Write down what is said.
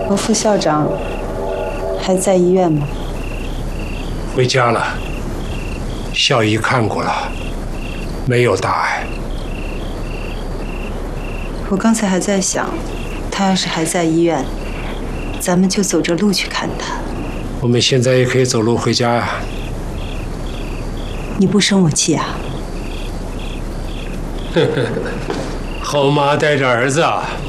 和副校长还在医院吗？ 回家了，校医看过了，没有大碍。 我刚才还在想，他要是还在医院，咱们就走着路去看他。 我们现在也可以走路回家呀。 你不生我气啊？ 后妈带着儿子啊。